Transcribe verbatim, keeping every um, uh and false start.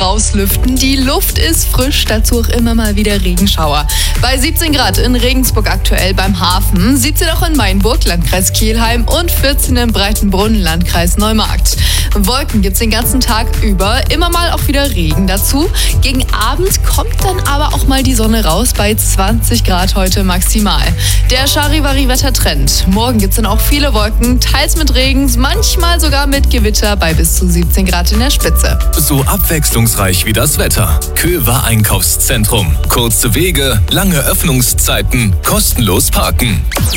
rauslüften. Die Luft ist frisch, dazu auch immer mal wieder Regenschauer. Bei siebzehn Grad in Regensburg aktuell beim Hafen, siebzehn auch in Mainburg, Landkreis Kelheim und vierzehn in Breitenbrunn, Landkreis Neumarkt. Wolken gibt's den ganzen Tag über, immer mal auch wieder Regen dazu. Gegen Abend kommt dann aber auch mal die Sonne raus bei zwanzig Grad heute maximal. Der Charivari-Wettertrend. Morgen gibt's dann auch viele Wolken, teils mit Regen, manchmal sogar mit Gewitter bei bis zu siebzehn Grad in der Spitze. So abwechslungsreich wie das Wetter. Köver Einkaufszentrum. Kurze Wege, lange Öffnungszeiten, kostenlos parken.